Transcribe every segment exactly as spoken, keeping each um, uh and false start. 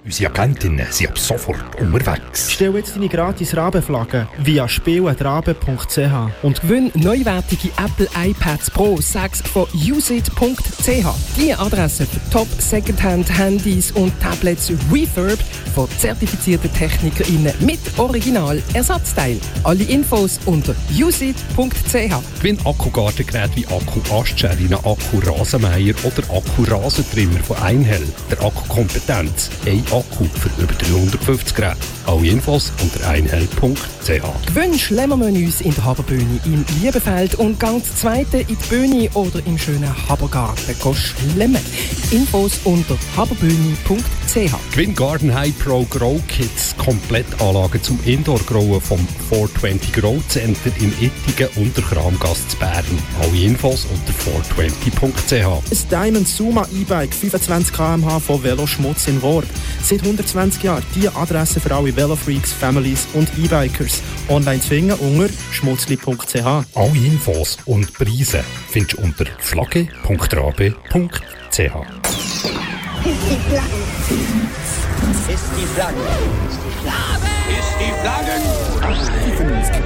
Unsere Agentinnen sind ab sofort unterwegs. Stell jetzt deine gratis Rabenflagge via spiel at rabe punkt c h und gewinn neuwertige Apple iPads Pro sechs von usit punkt c h. Die Adresse für Top Secondhand Handys und Tablets Refurb von zertifizierten TechnikerInnen mit Original-Ersatzteil. Alle Infos unter usit punkt c h. Gewinn Akkugartengeräte wie Akku-Astschärine, Akku-Rasenmäher oder Akku-Rasentrimmer von Einhell. Der Akkukompetenz. Ein Akku für über dreihundertfünfzig Geräte. Alle Infos unter einhell punkt c h. Gewinn Schlemmermenüs in der Haberbühne im Liebefeld und gang das zweite in die Bühne oder im schönen Habergarten schlemmen. Infos unter haberbühne punkt c h. Gewinn Garden High Pro Grow Kits, Komplettanlage zum Indoor-Growen vom vierhundertzwanzig Grow Center in Ittigen und der Kramgasse zu Bern. Alle Infos unter vierhundertzwanzig punkt c h. Ein Diamond Suma E-Bike fünfundzwanzig Kilometer pro Stunde von Veloschmutz in Worb. Seit hundertzwanzig Jahren die Adresse für alle Velofreaks, Families und E-Bikers. Online zu finden unter schmutzli punkt c h. Alle Infos und Preise findest du unter flagge punkt rabe punkt c h. Ist die Flagge. Ist die Flagge. Ist die Flagge. Ist die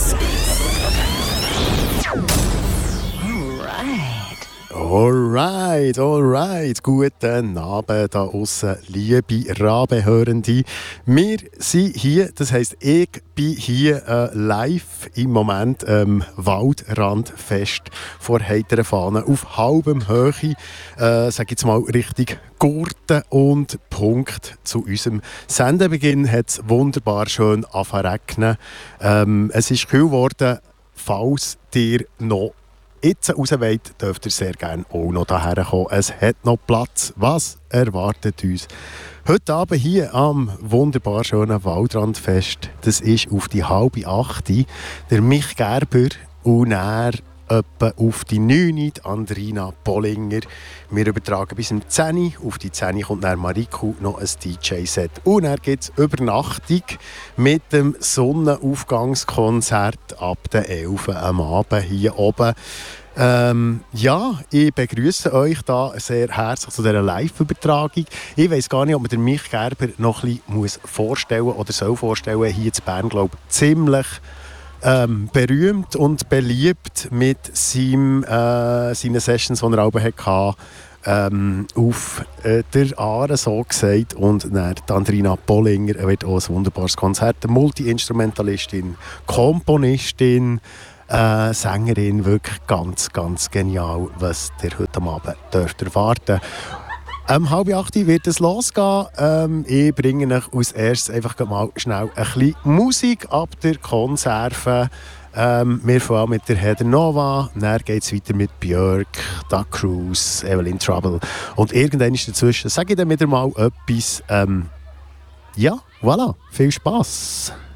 Flagge. Alright, alright. Guten Abend da aussen, liebe Rabenhörende. Wir sind hier, das heisst, ich bin hier äh, live im Moment ähm, Waldrandfest vor heiteren Fahnen auf halbem Höhe, äh, sag jetzt mal richtig Gurten und Punkt zu unserem Sendebeginn hat es wunderbar schön angefangen. Ähm, es ist kühl geworden, falls dir noch jetzt raus wollt, dürft ihr sehr gerne auch noch hierher kommen. Es hat noch Platz. Was erwartet uns heute Abend hier am wunderbar schönen Waldrandfest? Das ist auf die halbe achte. Der Mich Gerber und er etwa auf die neun, die Andrina Bollinger. Wir übertragen bis um zehn Uhr. Auf die zehn Uhr kommt dann Mariku noch ein D J-Set. Und dann gibt es Übernachtung mit dem Sonnenaufgangskonzert ab der elf Uhr am Abend hier oben. Ähm, ja, ich begrüße euch da sehr herzlich zu dieser Live-Übertragung. Ich weiss gar nicht, ob man den Mich Gerber noch ein bisschen vorstellen muss oder soll vorstellen. Hier in Bern, glaube ich, ziemlich Ähm, berühmt und beliebt mit seinem, äh, seinen Sessions, die er auch hatte, ähm, auf äh, der Aare, so gesagt. Und dann die Andrina Bollinger wird auch ein wunderbares Konzert. Eine Multi-Instrumentalistin, Komponistin, äh, Sängerin, wirklich ganz, ganz genial, was ihr heute Abend dürft erwarten. Um halb acht wird es losgehen. Ähm, ich bringe euch als erstes einfach mal schnell ein bisschen Musik ab der Konserve. Ähm, wir fangen mit der Heather Nova, dann geht es weiter mit Björk, Doug Cruz, Evelyn Trouble. Und irgendwann ist dazwischen, sage ich dann wieder mal etwas. Ähm, ja, voilà, viel Spass.